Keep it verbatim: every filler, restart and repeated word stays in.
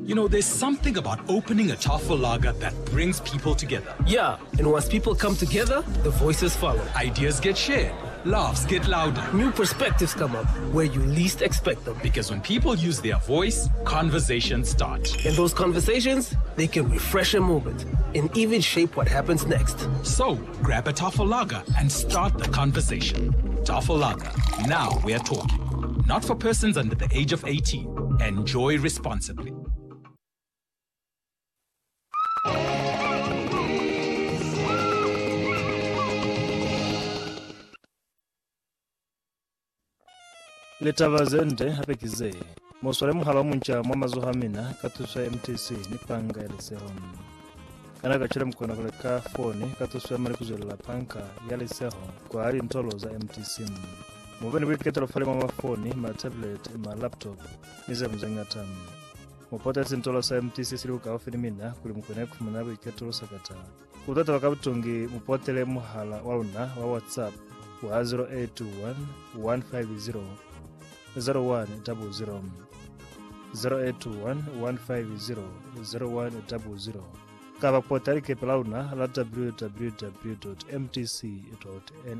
You know, there's something about opening a Tafel Lager that brings people together. Yeah, and once people come together, the voices follow. Ideas get shared. Laughs get louder. New perspectives come up where you least expect them. Because when people use their voice, conversations start. And those conversations, they can refresh a moment and even shape what happens next. So, grab a Tafel Lager and start the conversation. Tafel Lager. Now we're talking. Not for persons under the age of eighteen. Enjoy responsibly. Letava zende hapekize moswale muhala muncha mwamazuha mina katuswa M T C nipanga yalisehom kana gachira mkona kuleka phone katuswa mali kuzolela panka yalisehom kwa hali ntolo za M T C mubeni wiketelo fale mama phone ma tablet ma laptop nize mzengata mupota sintolo za M T C siruka ofini mina kuli mkona kumana wiketelo sakata kutata wakabutungi mupotele muhala wauna wa WhatsApp wa zero eight two one one five zero zero one zero zero zero eight two one one five zero zero one zero zero kava portal ke pelauna la w w w dot m t c dot n